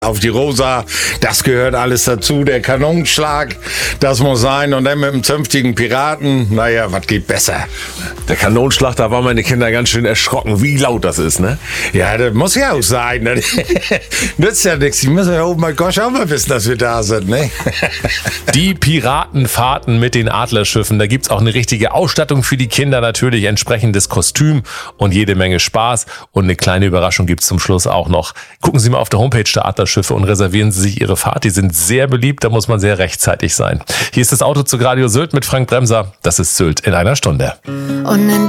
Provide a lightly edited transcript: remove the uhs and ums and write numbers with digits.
Auf die Rosa, das gehört alles dazu. Der Kanonenschlag, das muss sein. Und dann mit dem zünftigen Piraten, naja, was geht besser? Der Kanonenschlag, da waren meine Kinder ganz schön erschrocken, wie laut das ist, ne? Ja, das muss ja auch sein. Das nützt ja nichts. Die müssen ja, oh mein Gott, auch mal wissen, dass wir da sind, ne? Die Piratenfahrten mit den Adlerschiffen, da gibt's auch eine richtige Ausstattung für die Kinder, natürlich entsprechendes Kostüm und jede Menge Spaß. Und eine kleine Überraschung gibt's zum Schluss auch noch. Gucken Sie mal auf der Homepage der Adlerschiffe und reservieren Sie sich Ihre Fahrt. Die sind sehr beliebt, da muss man sehr rechtzeitig sein. Hier ist das Auto zu Radio Sylt mit Frank Bremser. Das ist Sylt in einer Stunde. Und in